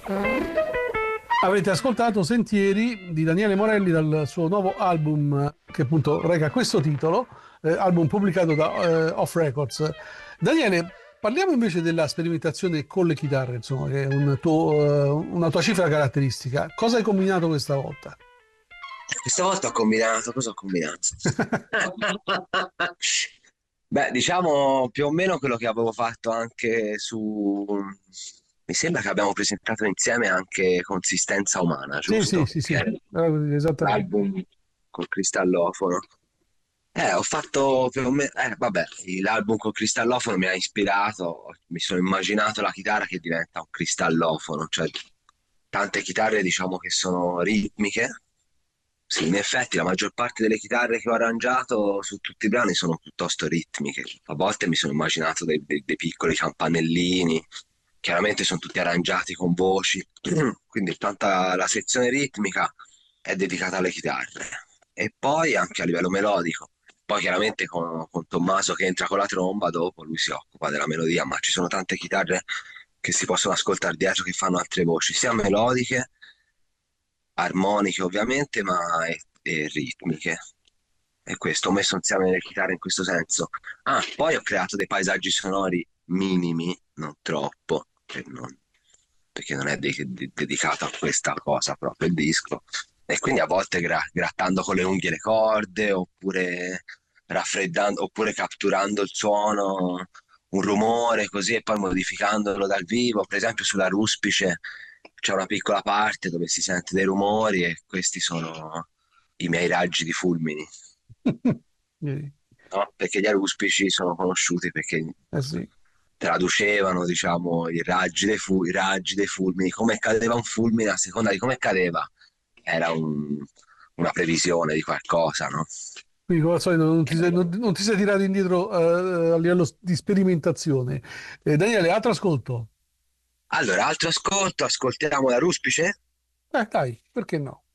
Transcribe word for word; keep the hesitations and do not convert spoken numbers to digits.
Avete ascoltato Sentieri di Daniele Morelli dal suo nuovo album che appunto reca questo titolo, eh, album pubblicato da eh, Off Records. Daniele, parliamo invece della sperimentazione con le chitarre, insomma, che è un tuo, eh, una tua cifra caratteristica. Cosa hai combinato questa volta? Questa volta ho combinato, cosa ho combinato? Beh, diciamo più o meno quello che avevo fatto anche su... Mi sembra che abbiamo presentato insieme anche Consistenza Umana, Sì, sì, giusto? sì, Che sì, è esattamente. l'album col cristallofono. Eh, ho fatto più o meno... Eh, vabbè, l'album col cristallofono mi ha ispirato, mi sono immaginato la chitarra che diventa un cristallofono, cioè tante chitarre diciamo che sono ritmiche. Sì, in effetti la maggior parte delle chitarre che ho arrangiato su tutti i brani sono piuttosto ritmiche. A volte mi sono immaginato dei, dei- dei piccoli campanellini, chiaramente sono tutti arrangiati con voci, quindi tanta la sezione ritmica è dedicata alle chitarre. E poi anche a livello melodico. Poi chiaramente con, con Tommaso che entra con la tromba, dopo lui si occupa della melodia, ma ci sono tante chitarre che si possono ascoltare dietro che fanno altre voci, sia melodiche armoniche ovviamente, ma e, e ritmiche. E questo, ho messo insieme le chitarre in questo senso. Ah, poi ho creato dei paesaggi sonori minimi, non troppo, per non- perché non è de- de- dedicato a questa cosa proprio il disco. E quindi a volte gra- grattando con le unghie le corde, oppure raffreddando, oppure catturando il suono, un rumore così e poi modificandolo dal vivo. Per esempio sulla Ruspice c'è una piccola parte dove si sente dei rumori e questi sono i miei raggi di fulmini, Vedi? no? Perché gli aruspici sono conosciuti perché Eh sì. traducevano, diciamo, i raggi dei, fu- i raggi dei fulmini, come cadeva un fulmine, a seconda di come cadeva, era un- una previsione di qualcosa, no? Quindi come al solito non ti sei, non, non ti sei tirato indietro eh, a livello di sperimentazione. Eh, Daniele, altro ascolto. Allora, altro ascolto, ascoltiamo la Ruspice? Eh, dai, perché no?